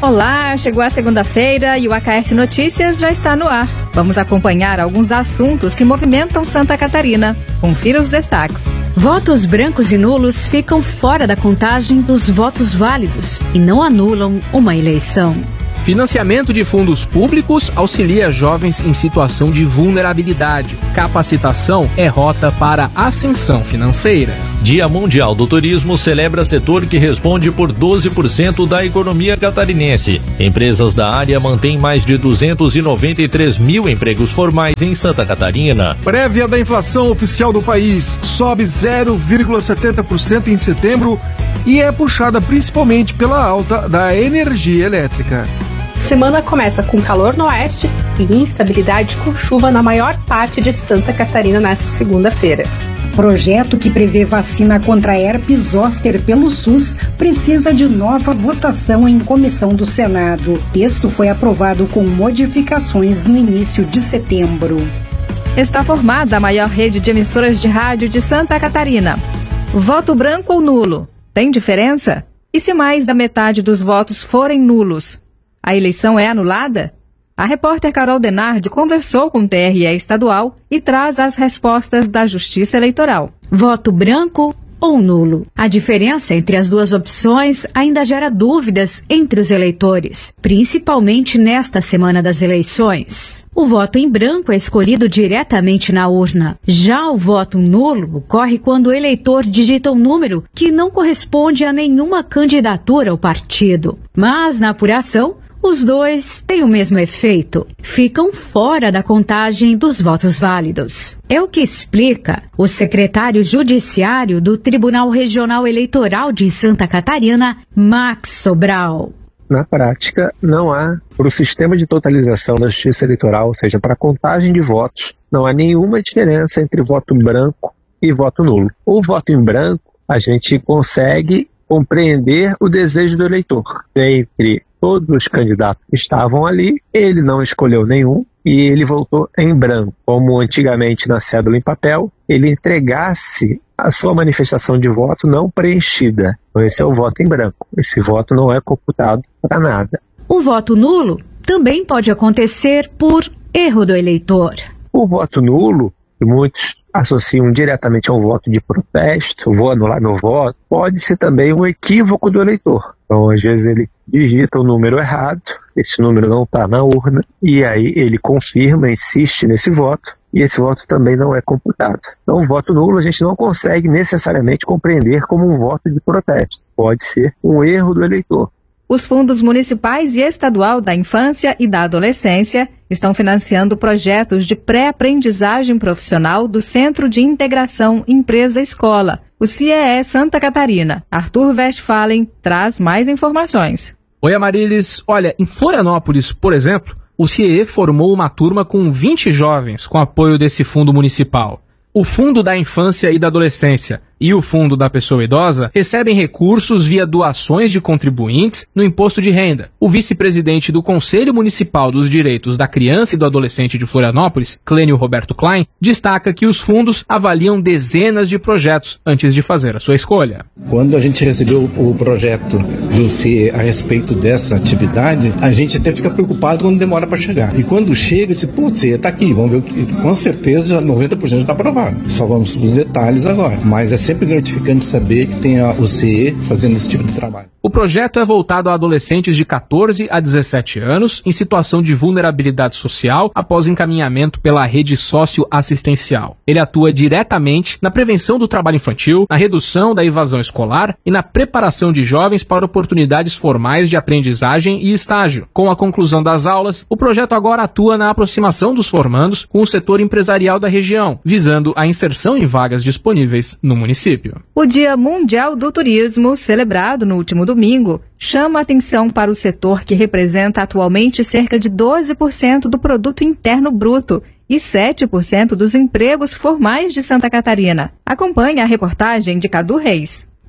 Olá, chegou a segunda-feira e o AKS Notícias já está no ar. Vamos acompanhar alguns assuntos que movimentam Santa Catarina. Confira os destaques. Votos brancos e nulos ficam fora da contagem dos votos válidos e não anulam uma eleição. Financiamento de fundos públicos auxilia jovens em situação de vulnerabilidade. Capacitação é rota para ascensão financeira. Dia Mundial do Turismo celebra setor que responde por 12% da economia catarinense. Empresas da área mantêm mais de 293 mil empregos formais em Santa Catarina. Prévia da inflação oficial do país sobe 0,70% em setembro e é puxada principalmente pela alta da energia elétrica. Semana começa com calor no oeste e instabilidade com chuva na maior parte de Santa Catarina nesta segunda-feira. Projeto que prevê vacina contra herpes zoster pelo SUS precisa de nova votação em comissão do Senado. O texto foi aprovado com modificações no início de setembro. Está formada a maior rede de emissoras de rádio de Santa Catarina. Voto branco ou nulo? Tem diferença? E se mais da metade dos votos forem nulos? A eleição é anulada? A repórter Carol Denardi conversou com o TRE estadual e traz as respostas da Justiça Eleitoral. Voto branco ou nulo? A diferença entre as duas opções ainda gera dúvidas entre os eleitores, principalmente nesta semana das eleições. O voto em branco é escolhido diretamente na urna. Já o voto nulo ocorre quando o eleitor digita um número que não corresponde a nenhuma candidatura ou partido. Mas, na apuração, os dois têm o mesmo efeito, ficam fora da contagem dos votos válidos. É o que explica o secretário judiciário do Tribunal Regional Eleitoral de Santa Catarina, Max Sobral. Na prática, não há, para o sistema de totalização da Justiça Eleitoral, ou seja, para a contagem de votos, não há nenhuma diferença entre voto branco e voto nulo. O voto em branco, a gente consegue compreender o desejo do eleitor. Entre todos os candidatos que estavam ali, ele não escolheu nenhum e ele votou em branco. Como antigamente na cédula em papel, ele entregasse a sua manifestação de voto não preenchida. Então esse é o voto em branco. Esse voto não é computado para nada. O voto nulo também pode acontecer por erro do eleitor. O voto nulo, que muitos associam diretamente ao voto de protesto, vou anular meu voto, pode ser também um equívoco do eleitor. Então, às vezes, ele digita o número errado, esse número não está na urna, e aí ele confirma, insiste nesse voto, e esse voto também não é computado. Então, o voto nulo a gente não consegue necessariamente compreender como um voto de protesto. Pode ser um erro do eleitor. Os fundos municipais e estadual da infância e da adolescência estão financiando projetos de pré-aprendizagem profissional do Centro de Integração Empresa-Escola, o CIEE Santa Catarina. Arthur Westphalen traz mais informações. Oi, Amarilis. Olha, em Florianópolis, por exemplo, o CIEE formou uma turma com 20 jovens com apoio desse fundo municipal. O Fundo da Infância e da Adolescência e o Fundo da Pessoa Idosa recebem recursos via doações de contribuintes no imposto de renda. O vice-presidente do Conselho Municipal dos Direitos da Criança e do Adolescente de Florianópolis, Clênio Roberto Klein, destaca que os fundos avaliam dezenas de projetos antes de fazer a sua escolha. Quando a gente recebeu o projeto do CIE a respeito dessa atividade, a gente até fica preocupado quando demora para chegar. E quando chega, diz, putz, CIE está aqui, vamos ver o que. Com certeza 90% já está aprovado. Só vamos para os detalhes agora. Mas é sempre gratificante saber que tem o CIE fazendo esse tipo de trabalho. O projeto é voltado a adolescentes de 14 a 17 anos em situação de vulnerabilidade social após encaminhamento pela rede socioassistencial. Ele atua diretamente na prevenção do trabalho infantil, na redução da evasão escolar e na preparação de jovens para oportunidades formais de aprendizagem e estágio. Com a conclusão das aulas, o projeto agora atua na aproximação dos formandos com o setor empresarial da região, visando a inserção em vagas disponíveis no município. O Dia Mundial do Turismo, celebrado no último domingo, chama a atenção para o setor que representa atualmente cerca de 12% do produto interno bruto e 7% dos empregos formais de Santa Catarina. Acompanhe a reportagem de Cadu Reis.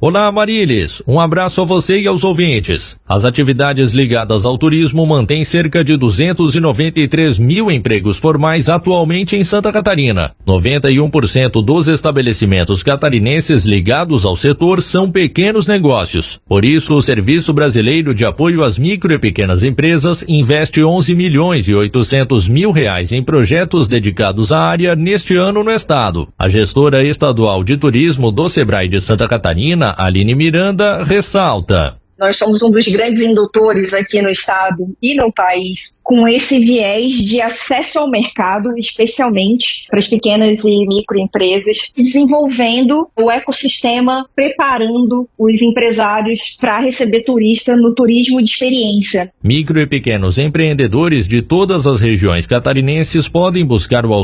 Olá, Marilis. Um abraço a você e aos ouvintes. As atividades ligadas ao turismo mantêm cerca de 293 mil empregos formais atualmente em Santa Catarina. 91% dos estabelecimentos catarinenses ligados ao setor são pequenos negócios. Por isso, o Serviço Brasileiro de Apoio às Micro e Pequenas Empresas investe 11 milhões e 800 mil reais em projetos dedicados à área neste ano no estado. A gestora estadual de turismo do Sebrae de Santa Catarina, Aline Miranda, ressalta. Nós somos um dos grandes indutores aqui no estado e no país com esse viés de acesso ao mercado, especialmente para as pequenas e microempresas, desenvolvendo o ecossistema, preparando os empresários para receber turista no turismo de experiência. Micro e pequenos empreendedores de todas as regiões catarinenses podem buscar o